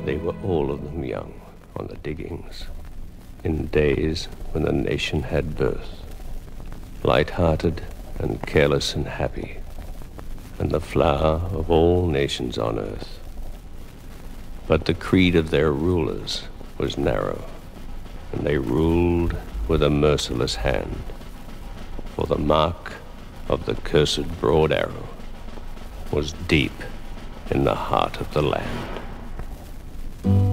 They were all of them young on the diggings, in days when the nation had birth, light-hearted and careless and happy, and the flower of all nations on earth. But the creed of their rulers was narrow, and they ruled with a merciless hand, for the mark of the cursed broad arrow was deep in the heart of the land.